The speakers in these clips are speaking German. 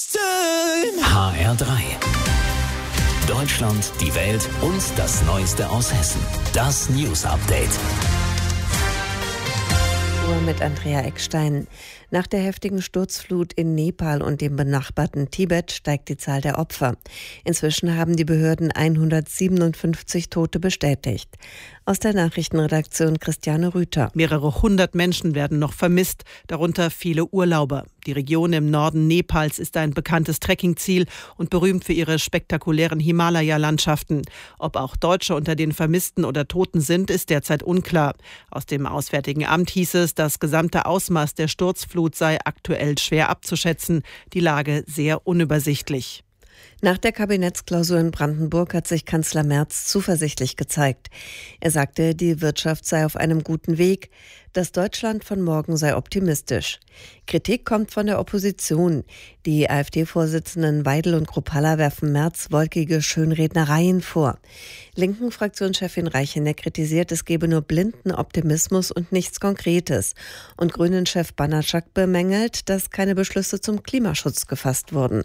HR3. Deutschland, die Welt und das Neueste aus Hessen. Das News Update. Mit Andrea Eckstein. Nach der heftigen Sturzflut in Nepal und dem benachbarten Tibet steigt die Zahl der Opfer. Inzwischen haben die Behörden 157 Tote bestätigt. Aus der Nachrichtenredaktion Christiane Rüther. Mehrere hundert Menschen werden noch vermisst, darunter viele Urlauber. Die Region im Norden Nepals ist ein bekanntes Trekkingziel und berühmt für ihre spektakulären Himalaya-Landschaften. Ob auch Deutsche unter den Vermissten oder Toten sind, ist derzeit unklar. Aus dem Auswärtigen Amt hieß es, das gesamte Ausmaß der Sturzflut sei aktuell schwer abzuschätzen, die Lage sehr unübersichtlich. Nach der Kabinettsklausur in Brandenburg hat sich Kanzler Merz zuversichtlich gezeigt. Er sagte, die Wirtschaft sei auf einem guten Weg. Das Deutschland von morgen sei optimistisch. Kritik kommt von der Opposition. Die AfD-Vorsitzenden Weidel und Kruppalla werfen Merz wolkige Schönrednereien vor. Linken Fraktionschefin Reicheneck kritisiert, es gebe nur blinden Optimismus und nichts Konkretes. Und Grünen-Chef Banaszak bemängelt, dass keine Beschlüsse zum Klimaschutz gefasst wurden.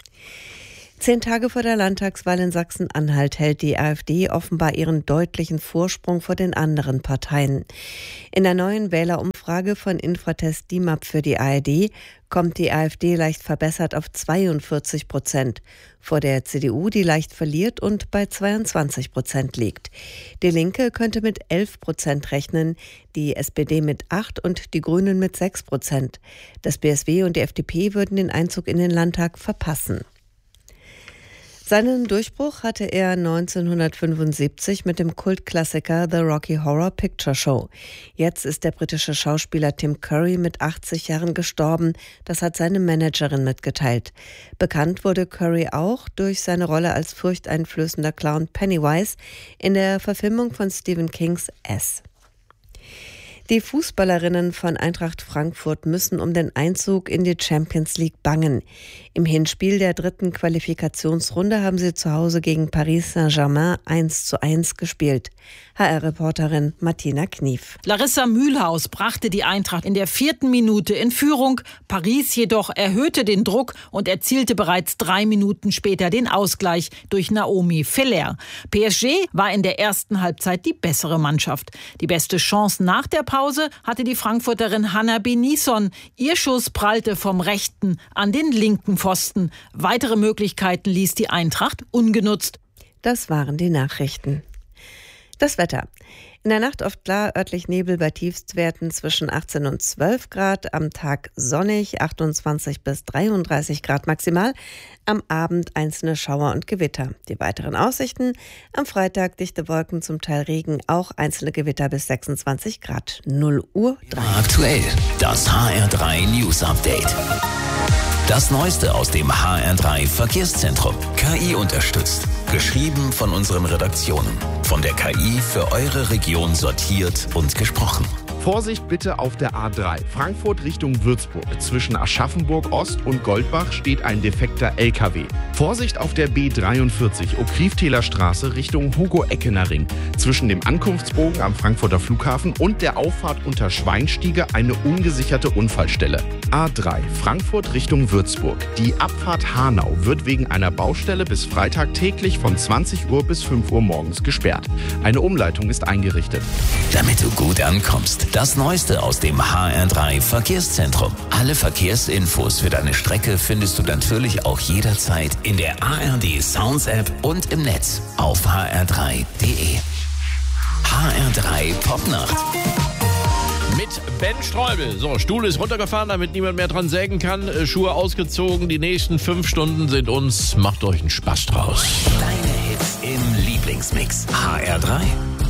10 Tage vor der Landtagswahl in Sachsen-Anhalt hält die AfD offenbar ihren deutlichen Vorsprung vor den anderen Parteien. In der neuen Wählerumfrage von Infratest DIMAP für die ARD kommt die AfD leicht verbessert auf 42%, vor der CDU, die leicht verliert und bei 22% liegt. Die Linke könnte mit 11% rechnen, die SPD mit 8% und die Grünen mit 6%. Das BSW und die FDP würden den Einzug in den Landtag verpassen. Seinen Durchbruch hatte er 1975 mit dem Kultklassiker The Rocky Horror Picture Show. Jetzt ist der britische Schauspieler Tim Curry mit 80 Jahren gestorben. Das hat seine Managerin mitgeteilt. Bekannt wurde Curry auch durch seine Rolle als furchteinflößender Clown Pennywise in der Verfilmung von Stephen Kings S. Die Fußballerinnen von Eintracht Frankfurt müssen um den Einzug in die Champions League bangen. Im Hinspiel der 3. Qualifikationsrunde haben sie zu Hause gegen Paris Saint-Germain 1:1 gespielt. HR-Reporterin Martina Knief. Larissa Mühlhaus brachte die Eintracht in der 4. Minute in Führung. Paris jedoch erhöhte den Druck und erzielte bereits 3 Minuten später den Ausgleich durch Naomi Feller. PSG war in der ersten Halbzeit die bessere Mannschaft. Die beste Chance nach der Pause hatte die Frankfurterin Hannah Benisson. Ihr Schuss prallte vom rechten an den linken Pfosten. Weitere Möglichkeiten ließ die Eintracht ungenutzt. Das waren die Nachrichten. Das Wetter. In der Nacht oft klar, örtlich Nebel bei Tiefstwerten zwischen 18 und 12 Grad. Am Tag sonnig, 28 bis 33 Grad maximal. Am Abend einzelne Schauer und Gewitter. Die weiteren Aussichten: am Freitag dichte Wolken, zum Teil Regen, auch einzelne Gewitter bis 26 Grad. 0:03. Aktuell, das HR3 News Update. Das Neueste aus dem HR3 Verkehrszentrum. KI unterstützt. Geschrieben von unseren Redaktionen. Von der KI für eure Region sortiert und gesprochen. Vorsicht bitte auf der A3. Frankfurt Richtung Würzburg. Zwischen Aschaffenburg Ost und Goldbach steht ein defekter LKW. Vorsicht auf der B43 Okrivtäler Straße Richtung Hugo-Eckener Ring. Zwischen dem Ankunftsbogen am Frankfurter Flughafen und der Auffahrt unter Schweinstiege eine ungesicherte Unfallstelle. A3 Frankfurt Richtung Würzburg. Die Abfahrt Hanau wird wegen einer Baustelle bis Freitag täglich von 20 Uhr bis 5 Uhr morgens gesperrt. Eine Umleitung ist eingerichtet. Damit du gut ankommst. Das Neueste aus dem HR3 Verkehrszentrum. Alle Verkehrsinfos für deine Strecke findest du natürlich auch jederzeit in der ARD Sounds App und im Netz auf hr3.de. HR3 Popnacht. Mit Ben Streubel. So, Stuhl ist runtergefahren, damit niemand mehr dran sägen kann. Schuhe ausgezogen. Die nächsten 5 Stunden sind uns. Macht euch einen Spaß draus. Deine Hits im Lieblingsmix. HR3.